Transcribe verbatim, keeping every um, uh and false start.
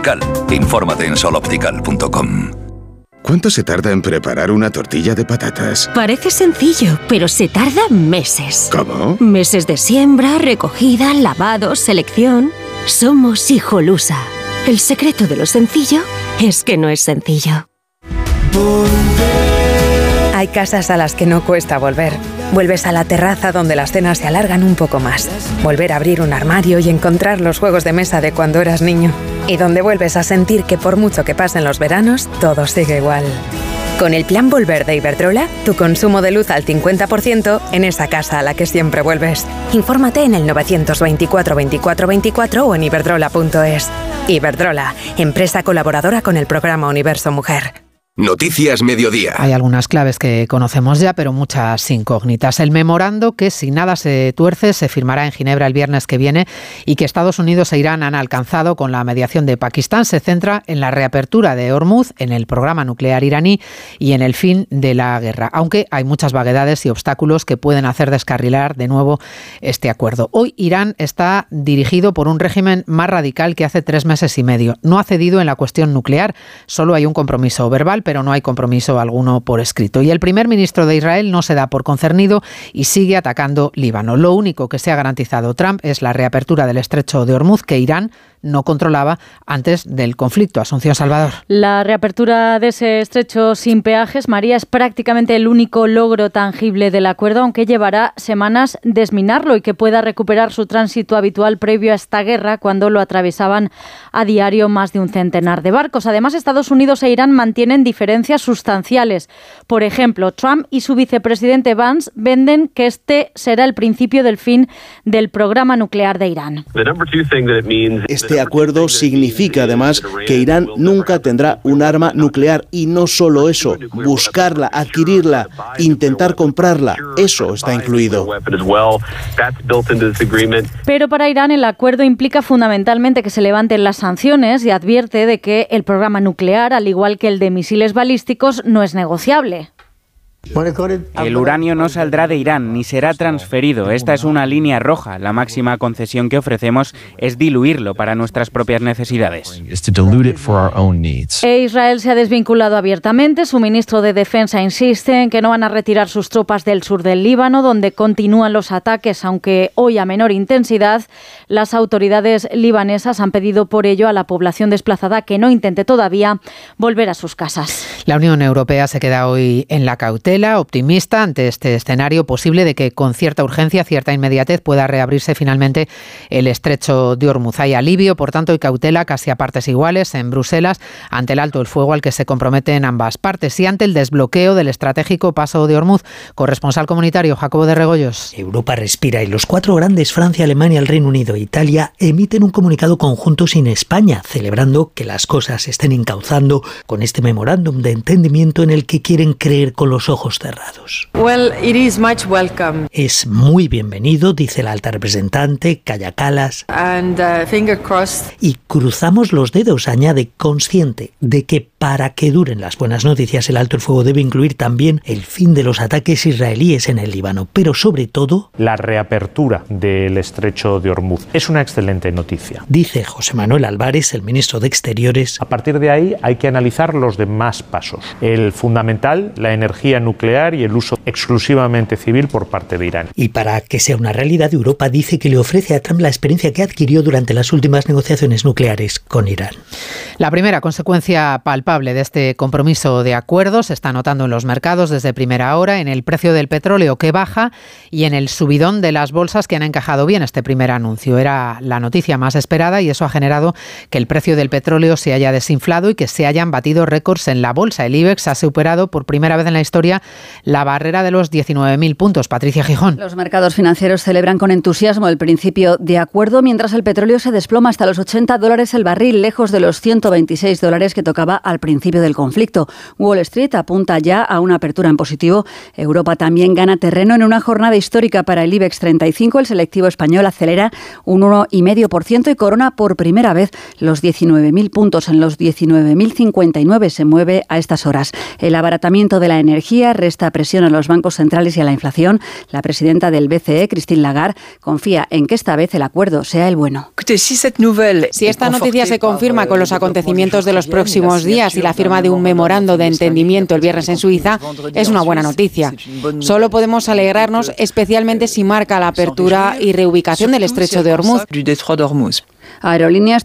Optical. Infórmate en sol optical punto com. ¿Cuánto se tarda en preparar una tortilla de patatas? Parece sencillo, pero se tarda meses. ¿Cómo? Meses de siembra, recogida, lavado, selección. Somos Hijolusa. El secreto de lo sencillo es que no es sencillo. Hay casas a las que no cuesta volver. Vuelves a la terraza donde las cenas se alargan un poco más. Volver a abrir un armario y encontrar los juegos de mesa de cuando eras niño. Y donde vuelves a sentir que por mucho que pasen los veranos, todo sigue igual. Con el plan Volver de Iberdrola, tu consumo de luz al cincuenta por ciento en esa casa a la que siempre vuelves. Infórmate en el novecientos veinticuatro veinticuatro veinticuatro o en iberdrola punto es. Iberdrola, empresa colaboradora con el programa Universo Mujer. Noticias Mediodía. Hay algunas claves que conocemos ya, pero muchas incógnitas. El memorando que, si nada se tuerce, se firmará en Ginebra el viernes que viene y que Estados Unidos e Irán han alcanzado con la mediación de Pakistán se centra en la reapertura de Hormuz, en el programa nuclear iraní y en el fin de la guerra, aunque hay muchas vaguedades y obstáculos que pueden hacer descarrilar de nuevo este acuerdo. Hoy Irán está dirigido por un régimen más radical que hace tres meses y medio. No ha cedido en la cuestión nuclear, solo hay un compromiso verbal, pero no hay compromiso alguno por escrito. Y el primer ministro de Israel no se da por concernido y sigue atacando Líbano. Lo único que se ha garantizado Trump es la reapertura del estrecho de Hormuz, que Irán no controlaba antes del conflicto. Asunción Salvador. La reapertura de ese estrecho sin peajes, María, es prácticamente el único logro tangible del acuerdo, aunque llevará semanas desminarlo y que pueda recuperar su tránsito habitual previo a esta guerra, cuando lo atravesaban a diario más de un centenar de barcos. Además, Estados Unidos e Irán mantienen diferencias sustanciales. Por ejemplo, Trump y su vicepresidente Vance venden que este será el principio del fin del programa nuclear de Irán. Este acuerdo significa además que Irán nunca tendrá un arma nuclear y no solo eso, buscarla, adquirirla, intentar comprarla, eso está incluido. Pero para Irán el acuerdo implica fundamentalmente que se levanten las sanciones y advierte de que el programa nuclear, al igual que el de misiles balísticos, no es negociable. El uranio no saldrá de Irán ni será transferido. Esta es una línea roja. La máxima concesión que ofrecemos es diluirlo para nuestras propias necesidades. E Israel se ha desvinculado abiertamente. Su ministro de Defensa insiste en que no van a retirar sus tropas del sur del Líbano, donde continúan los ataques, aunque hoy a menor intensidad. Las autoridades libanesas han pedido por ello a la población desplazada que no intente todavía volver a sus casas. La Unión Europea se queda hoy en la cautela, optimista ante este escenario posible de que con cierta urgencia, cierta inmediatez pueda reabrirse finalmente el estrecho de Hormuz. Hay alivio, por tanto, y cautela casi a partes iguales en Bruselas ante el alto el fuego al que se comprometen ambas partes y ante el desbloqueo del estratégico paso de Hormuz. Corresponsal comunitario Jacobo de Regoyos. Europa respira y los cuatro grandes, Francia, Alemania, el Reino Unido e Italia, emiten un comunicado conjunto sin España, celebrando que las cosas se estén encauzando con este memorándum de entendimiento en el que quieren creer con los ojos cerrados. Well, it is much welcome. Es muy bienvenido, dice la alta representante, Kaja Kallas. And, uh, finger crossed. Y cruzamos los dedos, añade, consciente de que para que duren las buenas noticias, el alto el fuego debe incluir también el fin de los ataques israelíes en el Líbano, pero sobre todo la reapertura del estrecho de Hormuz. Es una excelente noticia, dice José Manuel Álvarez, el ministro de Exteriores. A partir de ahí hay que analizar los demás pasos. El fundamental, la energía nuclear y el uso exclusivamente civil por parte de Irán. Y para que sea una realidad, Europa dice que le ofrece a Trump la experiencia que adquirió durante las últimas negociaciones nucleares con Irán. La primera consecuencia palpable de este compromiso de acuerdo se está notando en los mercados desde primera hora, en el precio del petróleo que baja y en el subidón de las bolsas que han encajado bien este primer anuncio. Era la noticia más esperada y eso ha generado que el precio del petróleo se haya desinflado y que se hayan batido récords en la bolsa. El IBEX ha superado por primera vez en la historia la barrera de los diecinueve mil puntos. Patricia Gijón. Los mercados financieros celebran con entusiasmo el principio de acuerdo, mientras el petróleo se desploma hasta los ochenta dólares el barril, lejos de los ciento veintiséis dólares que tocaba al principio del conflicto. Wall Street apunta ya a una apertura en positivo. Europa también gana terreno en una jornada histórica para el IBEX treinta y cinco. El selectivo español acelera un uno coma cinco por ciento y corona por primera vez los diecinueve mil puntos. En los diecinueve mil cincuenta y nueve se mueve a estas horas. El abaratamiento de la energía resta presión a los bancos centrales y a la inflación. La presidenta del B C E, Christine Lagarde, confía en que esta vez el acuerdo sea el bueno. Si esta noticia se confirma con los acontecimientos acontecimientos de los próximos días y la firma de un memorando de entendimiento el viernes en Suiza es una buena noticia. Solo podemos alegrarnos, especialmente si marca la apertura y reubicación del estrecho de Hormuz. Aerolíneas